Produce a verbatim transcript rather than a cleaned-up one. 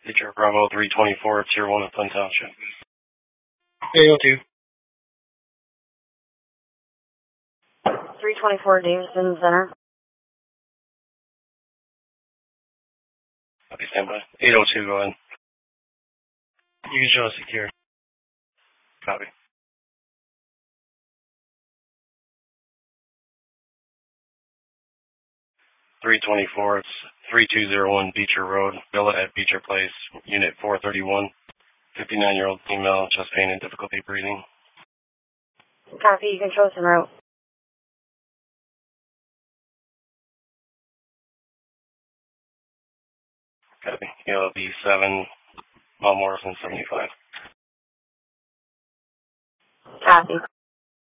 Beecher Bravo three twenty-four, Tier one of Flint Township. eight oh two. three twenty-four Davidson Center. Okay, stand by. eight oh two, go ahead. You can show us secure. Copy. three twenty-four, it's three two zero one Beecher Road, Villa at Beecher Place, Unit four thirty-one, fifty-nine-year-old female, chest pain and difficulty breathing. Copy, you can show us en route. Copy. E L B seven, Mount Morrison seventy-five. Copy.